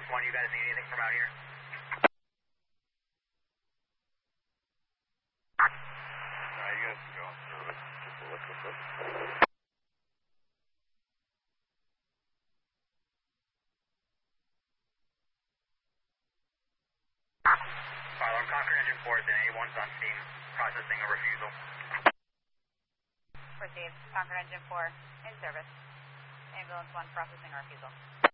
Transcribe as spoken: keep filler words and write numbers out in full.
Ambulance one, you guys need anything from out here? Nah, you guys can go on service. Just a look with this. Follow Concord Engine four, then A one's on scene, processing a refusal. Received. Concord Engine four, in service. Ambulance one, processing a refusal.